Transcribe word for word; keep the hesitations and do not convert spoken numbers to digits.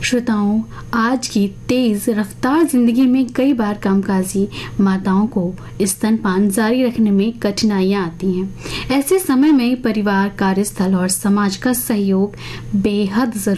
श्रोताओं, आज की तेज रफ्तार जिंदगी में कई बार कामकाजी माताओं को स्तनपान जारी रखने में कठिनाइयां आती हैं। ऐसे समय में परिवार, कार्यस्थल और समाज का सहयोग बेहद जरूरी